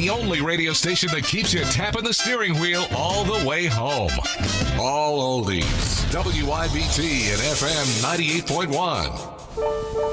the only radio station that keeps you tapping the steering wheel all the way home. All oldies. WIBT and FM 98.1.